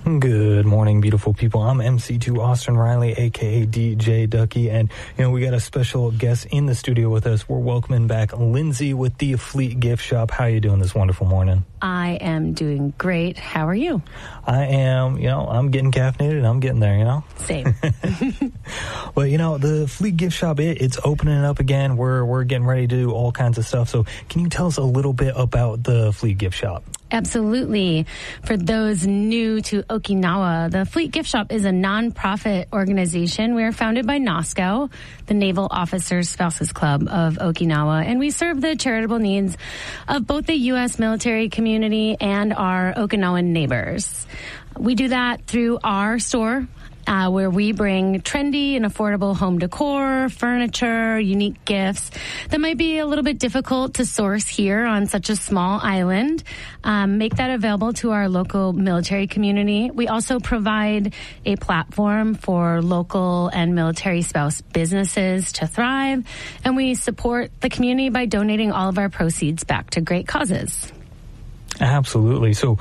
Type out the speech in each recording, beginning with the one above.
Good morning, beautiful people. I'm MC2 Austin Riley, a.k.a. DJ Ducky, and, we got a special guest in the studio with us. We're welcoming back Lindsay with the Fleet Gift Shop. How are you doing this wonderful morning? I am doing great. How are you? I am, I'm getting caffeinated. I'm getting there, Same. But, the Fleet Gift Shop, it's opening up again. We're getting ready to do all kinds of stuff. So can you tell us a little bit about the Fleet Gift Shop? Absolutely. For those new to Okinawa, the Fleet Gift Shop is a nonprofit organization. We are founded by NOSCO, the Naval Officers Spouses Club of Okinawa, and we serve the charitable needs of both the U.S. military community and our Okinawan neighbors. We do that through our store, where we bring trendy and affordable home decor, furniture, unique gifts that might be a little bit difficult to source here on such a small island. Make that available to our local military community. We also provide a platform for local and military spouse businesses to thrive, and we support the community by donating all of our proceeds back to great causes. Absolutely. So,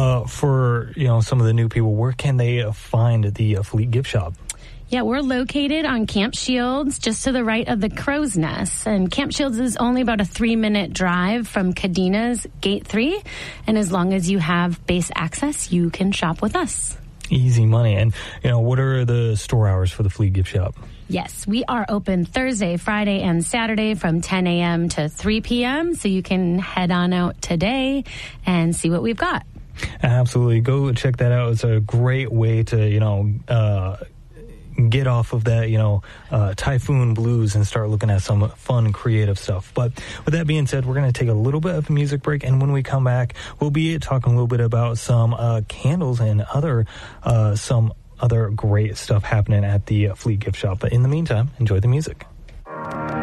for, some of the new people, where can they find the Fleet Gift Shop? Yeah, we're located on Camp Shields, just to the right of the Crow's Nest. And Camp Shields is only about a 3-minute drive from Kadeena's Gate 3. And as long as you have base access, you can shop with us. Easy money. And, what are the store hours for the Fleet Gift Shop? Yes, we are open Thursday, Friday, and Saturday from 10 a.m. to 3 p.m. So you can head on out today and see what we've got. Absolutely. Go check that out. It's a great way to, get off of that, typhoon blues and start looking at some fun, creative stuff. But with that being said, we're going to take a little bit of a music break. And when we come back, we'll be talking a little bit about some candles and some other great stuff happening at the Fleet Gift Shop. But in the meantime, enjoy the music.